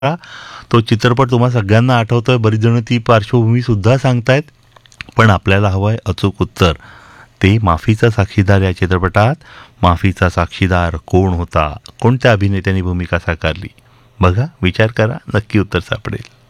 तो चित्रपट तुम्हा सगळ्यांना आठवतोय, बरीच जण ती पार्श्वभूमी सुद्धा सांगतायत, पण आपल्याला हवंय अचूक उत्तर. ते माफीचा साक्षीदार या चित्रपटात माफीचा साक्षीदार कोण होता, कोणत्या अभिनेत्याने भूमिका साकारली? बघा, विचार करा, नक्की उत्तर सापडेल.